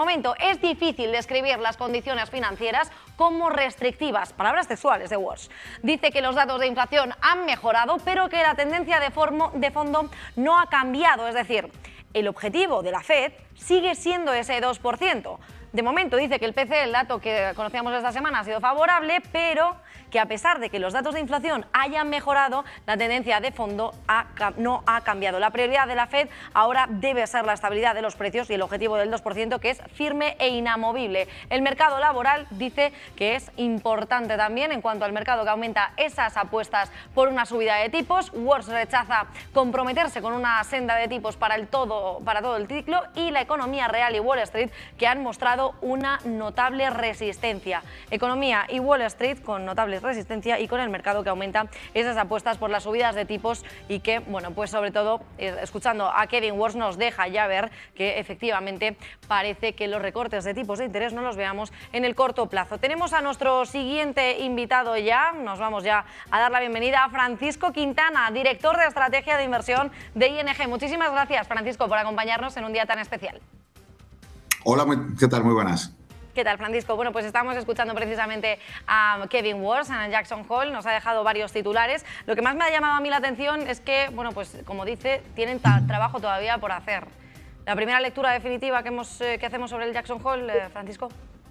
momento es difícil describir las condiciones financieras como restrictivas, palabras textuales de Walsh. Dice que los datos de inflación han mejorado, pero que la tendencia de fondo no ha cambiado, es decir, el objetivo de la Fed sigue siendo ese 2%. De momento dice que el PCE, el dato que conocíamos esta semana, ha sido favorable, pero que a pesar de que los datos de inflación hayan mejorado, la tendencia de fondo no ha cambiado. La prioridad de la Fed ahora debe ser la estabilidad de los precios y el objetivo del 2%, que es firme e inamovible. El mercado laboral dice que es importante también en cuanto al mercado, que aumenta esas apuestas por una subida de tipos. Walsh rechaza comprometerse con una senda de tipos para todo el ciclo, y la economía real y Wall Street, que han mostrado una notable resistencia. Economía y Wall Street con notable resistencia, y con el mercado que aumenta esas apuestas por las subidas de tipos, y que, bueno, pues sobre todo, escuchando a Kevin Walsh, nos deja ya ver que efectivamente parece que los recortes de tipos de interés no los veamos en el corto plazo. Tenemos a nuestro siguiente invitado ya, nos vamos ya a dar la bienvenida a Francisco Quintana, director de estrategia de inversión de ING. Muchísimas gracias, Francisco, por acompañarnos en un día tan especial. Hola, ¿qué tal? Muy buenas. ¿Qué tal, Francisco? Bueno, pues estamos escuchando precisamente a Kevin Walsh en Jackson Hole, nos ha dejado varios titulares. Lo que más me ha llamado a mí la atención es que, bueno, pues como dice, tienen trabajo todavía por hacer. La primera lectura definitiva que hacemos sobre el Jackson Hole, Francisco.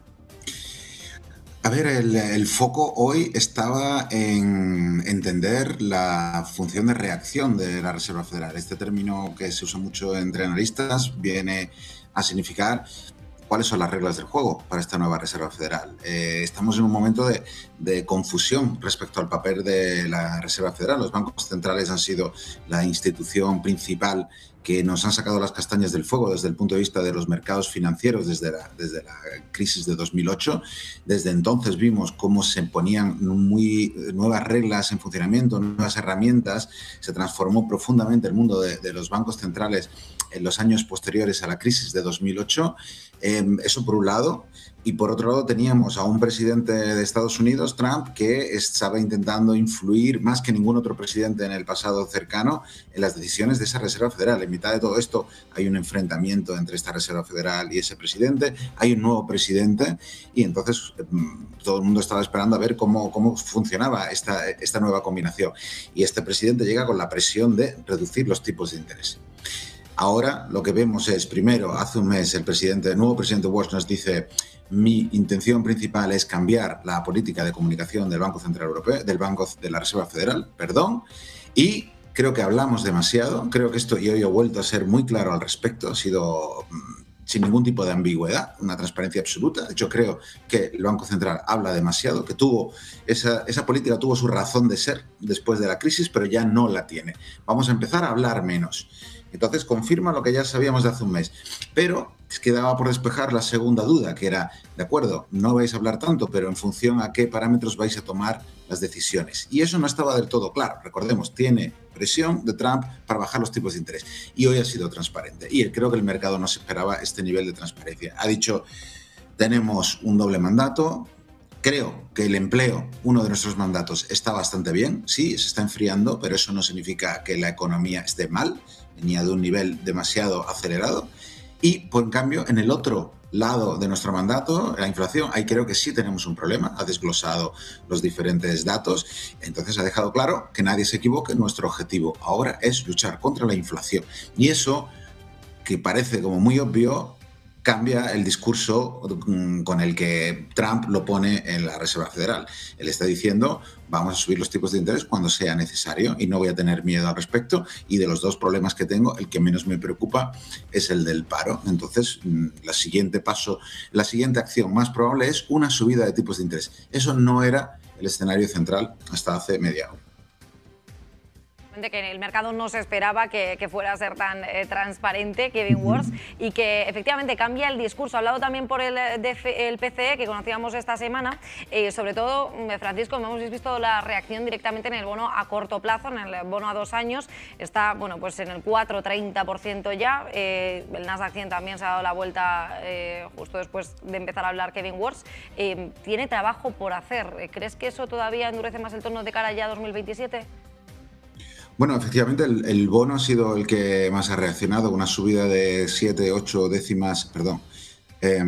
A ver, el foco hoy estaba en entender la función de reacción de la Reserva Federal. Este término que se usa mucho entre analistas viene a significar cuáles son las reglas del juego para esta nueva Reserva Federal. Estamos en un momento de confusión respecto al papel de la Reserva Federal. Los bancos centrales han sido la institución principal que nos han sacado las castañas del fuego desde el punto de vista de los mercados financieros desde la crisis de 2008. Desde entonces vimos cómo se ponían nuevas reglas en funcionamiento, nuevas herramientas. Se transformó profundamente el mundo de los bancos centrales en los años posteriores a la crisis de 2008. Eso por un lado. Y por otro lado teníamos a un presidente de Estados Unidos, Trump, que estaba intentando influir más que ningún otro presidente en el pasado cercano en las decisiones de esa Reserva Federal. En mitad de todo esto hay un enfrentamiento entre esta Reserva Federal y ese presidente. Hay un nuevo presidente y entonces todo el mundo estaba esperando a ver cómo funcionaba esta nueva combinación. Y este presidente llega con la presión de reducir los tipos de interés. Ahora lo que vemos es, primero, hace un mes el nuevo presidente Walsh nos dice: mi intención principal es cambiar la política de comunicación del Banco Central Europeo, de la Reserva Federal, y creo que hablamos demasiado. Creo que esto, y hoy he vuelto a ser muy claro al respecto, ha sido sin ningún tipo de ambigüedad, una transparencia absoluta. De hecho, creo que el Banco Central habla demasiado, que esa política tuvo su razón de ser después de la crisis, pero ya no la tiene. Vamos a empezar a hablar menos. Entonces confirma lo que ya sabíamos de hace un mes. Pero quedaba por despejar la segunda duda, que era, de acuerdo, no vais a hablar tanto, pero en función a qué parámetros vais a tomar las decisiones. Y eso no estaba del todo claro. Recordemos, tiene presión de Trump para bajar los tipos de interés. Y hoy ha sido transparente. Y creo que el mercado no se esperaba este nivel de transparencia. Ha dicho, tenemos un doble mandato. Creo que el empleo, uno de nuestros mandatos, está bastante bien. Sí, se está enfriando, pero eso no significa que la economía esté mal. Venía de un nivel demasiado acelerado. Y, por cambio, en el otro lado de nuestro mandato, la inflación, ahí creo que sí tenemos un problema. Ha desglosado los diferentes datos. Entonces ha dejado claro que nadie se equivoque. Nuestro objetivo ahora es luchar contra la inflación. Y eso, que parece como muy obvio, cambia el discurso con el que Trump lo pone en la Reserva Federal. Él está diciendo, vamos a subir los tipos de interés cuando sea necesario y no voy a tener miedo al respecto. Y de los dos problemas que tengo, el que menos me preocupa es el del paro. Entonces, la siguiente acción más probable es una subida de tipos de interés. Eso no era el escenario central hasta hace media hora. Que el mercado no se esperaba que fuera a ser tan transparente, Kevin Walsh, y que efectivamente cambia el discurso. Ha hablado también por el PCE, que conocíamos esta semana. Sobre todo, Francisco, hemos visto la reacción directamente en el bono a corto plazo, en el bono a 2 años. Está, bueno, pues en el 4,30% ya. El Nasdaq 100 también se ha dado la vuelta justo después de empezar a hablar Kevin Walsh. Tiene trabajo por hacer. ¿Crees que eso todavía endurece más el tono de cara ya a 2027? Bueno, efectivamente el bono ha sido el que más ha reaccionado, una subida de 7, 8 décimas, perdón,